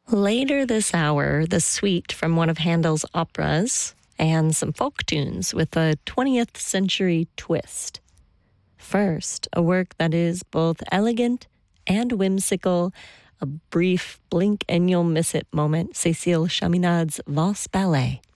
Later this hour, the suite from one of Handel's operas and some folk tunes with a 20th century twist. First, a work that is both elegant and whimsical, a brief blink and you'll miss it moment, Cécile Chaminade's Valse Ballet.